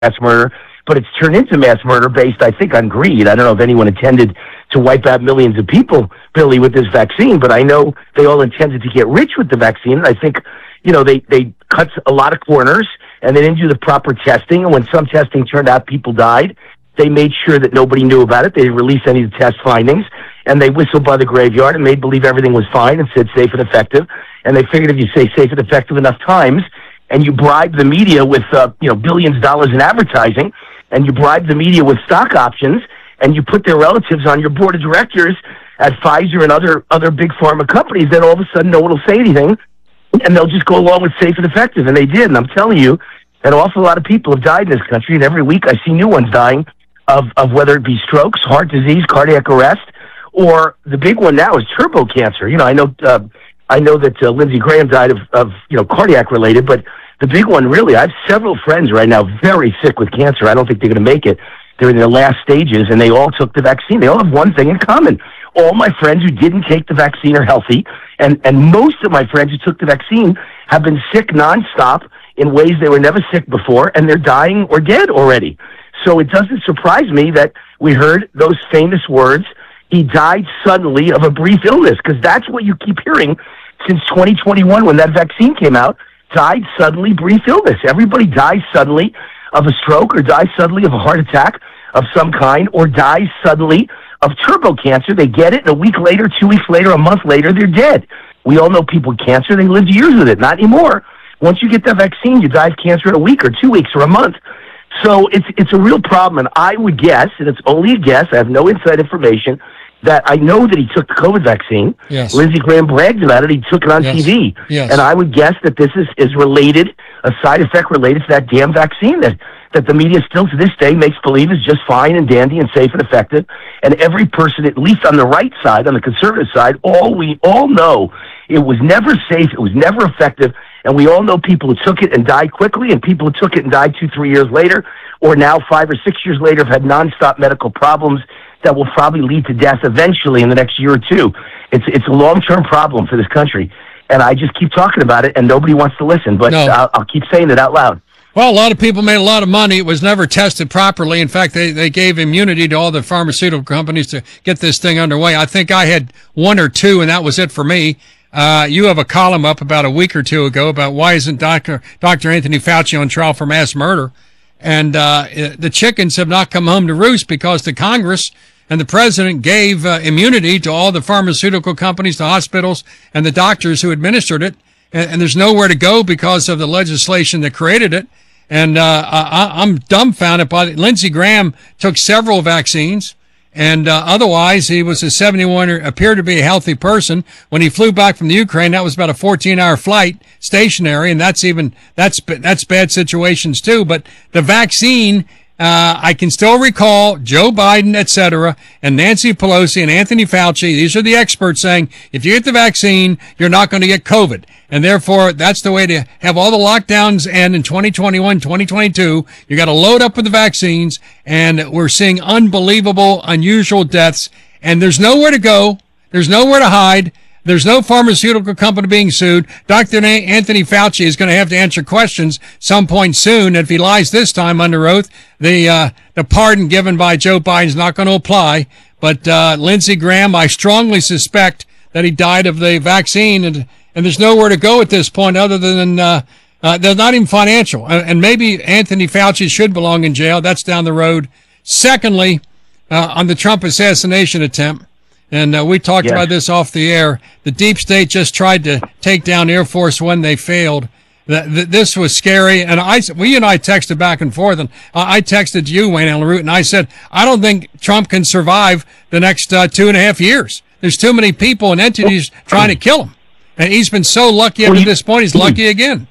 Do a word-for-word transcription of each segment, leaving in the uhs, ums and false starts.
mass murder, but it's turned into mass murder based, I think, on greed. I don't know if anyone intended to wipe out millions of people, Billy, with this vaccine, but I know they all intended to get rich with the vaccine. And I think, you know, they, they cut a lot of corners, and they didn't do the proper testing. And when some testing turned out people died, they made sure that nobody knew about it. They didn't release any of the test findings, and they whistled by the graveyard and made believe everything was fine and said safe and effective. And they figured if you say safe and effective enough times, and you bribe the media with, uh, you know, billions of dollars in advertising, and you bribe the media with stock options, and you put their relatives on your board of directors at Pfizer and other other big pharma companies, then all of a sudden no one will say anything, and they'll just go along with safe and effective. And they did. And I'm telling you, an awful lot of people have died in this country, and every week I see new ones dying of, of whether it be strokes, heart disease, cardiac arrest, or the big one now is turbo cancer. You know, I know uh, I know that uh, Lindsey Graham died of, of, you know, cardiac related, but the big one really, I have several friends right now very sick with cancer. I don't think they're going to make it. They're in their last stages, and they all took the vaccine. They all have one thing in common. All my friends who didn't take the vaccine are healthy, and, and most of my friends who took the vaccine have been sick nonstop in ways they were never sick before, and they're dying or dead already. So it doesn't surprise me that we heard those famous words, he died suddenly of a brief illness, because that's what you keep hearing since twenty twenty-one when that vaccine came out. Died suddenly, brief illness. Everybody dies suddenly of a stroke, or dies suddenly of a heart attack of some kind, or dies suddenly of turbo cancer. They get it, and a week later, two weeks later, a month later, they're dead. We all know people with cancer, they lived years with it. Not anymore. Once you get that vaccine, you die of cancer in a week or two weeks or a month. So it's it's a real problem, and I would guess, and it's only a guess, I have no inside information, that I know that he took the COVID vaccine. Yes. Lindsey Graham bragged about it. He took it on yes. T V. Yes. And I would guess that this is, is related, a side effect related to that damn vaccine that, that the media still to this day makes believe is just fine and dandy and safe and effective. And every person, at least on the right side, on the conservative side, all we all know it was never safe, it was never effective, and we all know people who took it and died quickly, and people who took it and died two, three years later, or now five or six years later have had nonstop medical problems that will probably lead to death eventually in the next year or two. It's it's a long-term problem for this country, and I just keep talking about it, and nobody wants to listen, but no. I'll, I'll keep saying it out loud. Well, a lot of people made a lot of money. It was never tested properly. In fact, they, they gave immunity to all the pharmaceutical companies to get this thing underway. I think I had one or two, and that was it for me. Uh, you have a column up about a week or two ago about why isn't Doctor Doctor Anthony Fauci on trial for mass murder? And uh, the chickens have not come home to roost because the Congress and the president gave uh, immunity to all the pharmaceutical companies, the hospitals, and the doctors who administered it. And, and there's nowhere to go because of the legislation that created it. And uh, I, I'm dumbfounded by it. Lindsey Graham took several vaccines, and uh, otherwise he was a seventy-one, appeared to be a healthy person. When he flew back from the Ukraine, that was about a fourteen-hour flight, stationary, and that's even that's that's bad situations too. But the vaccine. Uh, I can still recall Joe Biden, et cetera, and Nancy Pelosi and Anthony Fauci. These are the experts saying, if you get the vaccine, you're not going to get COVID. And therefore, that's the way to have all the lockdowns end in twenty twenty-one, twenty twenty-two. You got to load up with the vaccines, and we're seeing unbelievable, unusual deaths. And there's nowhere to go. There's nowhere to hide. There's no pharmaceutical company being sued. Doctor Anthony Fauci is going to have to answer questions some point soon. If he lies this time under oath, the uh, the pardon given by Joe Biden is not going to apply. But uh, Lindsey Graham, I strongly suspect that he died of the vaccine, and and there's nowhere to go at this point other than uh, uh, they're not even financial. And, and maybe Anthony Fauci should belong in jail. That's down the road. Secondly, uh, on the Trump assassination attempt. And uh, we talked yes. about this off the air. The deep state just tried to take down Air Force One. They failed. Th- th- this was scary. And I, we and I texted back and forth. And I, I texted you, Wayne Allen Root, and I said, I don't think Trump can survive the next uh, two and a half years. There's too many people and entities trying to kill him. And he's been so lucky up well, to this point. He's lucky again.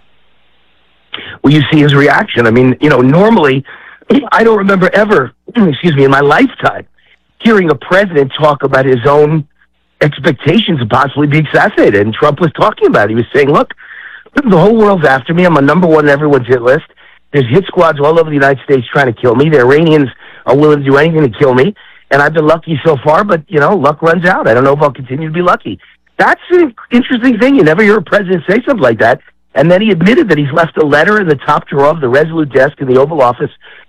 Well, you see his reaction. I mean, you know, normally, I don't remember ever, excuse me, in my lifetime, hearing a president talk about his own expectations of possibly being assassinated. And Trump was talking about it. He was saying, look, the whole world's after me. I'm a number one on everyone's hit list. There's hit squads all over the United States trying to kill me. The Iranians are willing to do anything to kill me. And I've been lucky so far, but, you know, luck runs out. I don't know if I'll continue to be lucky. That's an interesting thing. You never hear a president say something like that. And then he admitted that he's left a letter in the top drawer of the Resolute desk in the Oval Office